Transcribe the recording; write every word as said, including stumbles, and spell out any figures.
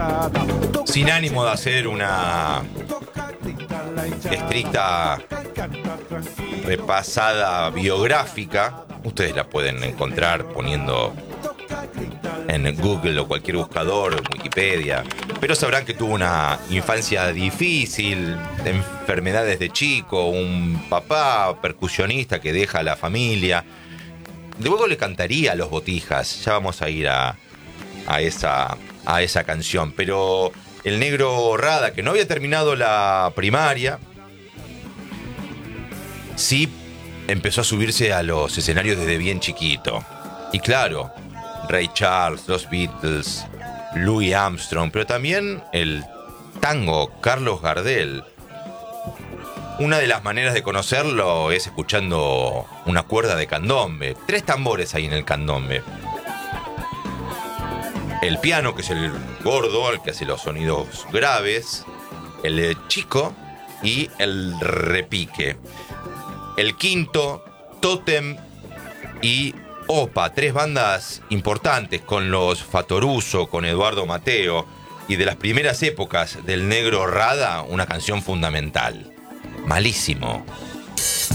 Sin ánimo de hacer una estricta repasada biográfica, ustedes la pueden encontrar poniendo en Google o cualquier buscador, Wikipedia, pero sabrán que tuvo una infancia difícil, enfermedades de chico, un papá percusionista que deja a la familia. Luego le cantaría a Los Botijas, ya vamos a ir a, a, esa, a esa canción, pero el negro Rada, que no había terminado la primaria, sí empezó a subirse a los escenarios desde bien chiquito. Y claro, Ray Charles, los Beatles, Louis Armstrong, pero también el tango, Carlos Gardel. Una de las maneras de conocerlo es escuchando una cuerda de candombe. Tres tambores hay en el candombe. El piano, que es el gordo, el que hace los sonidos graves. El chico y el repique. El quinto, Tótem y Opa, tres bandas importantes con los Fatoruso, con Eduardo Mateo, y de las primeras épocas del negro Rada, una canción fundamental. Malísimo.